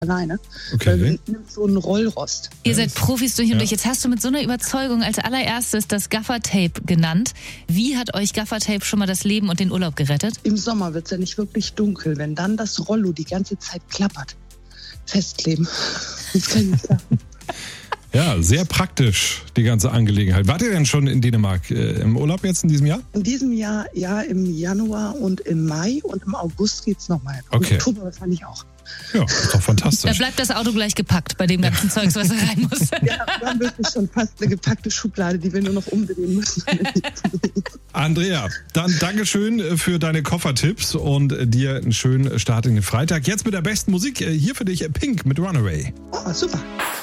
alleine. Okay. Nimmt so einen Rollrost. Ihr seid Profis durch und durch. Jetzt hast du mit so einer Überzeugung als allererstes das Gaffertape genannt. Wie hat euch Gaffertape schon mal das Leben und den Urlaub gerettet? Im Sommer wird es ja nicht wirklich dunkel, wenn dann das Rollo die ganze Zeit klappert. Festkleben. Das kann ich nicht sagen. Ja, sehr praktisch, die ganze Angelegenheit. Wart ihr denn schon in Dänemark im Urlaub jetzt in diesem Jahr? In diesem Jahr, ja, im Januar und im Mai und im August geht's nochmal. Okay. Im Oktober wahrscheinlich auch. Ja, ist doch fantastisch. Da bleibt das Auto gleich gepackt bei dem ganzen Zeugs, was da rein muss. Ja, wir haben wirklich schon fast eine gepackte Schublade, die wir nur noch umdrehen müssen. Andrea, dann Dankeschön für deine Koffertipps und dir einen schönen Start in den Freitag. Jetzt mit der besten Musik hier für dich, Pink mit Runaway. Oh, super.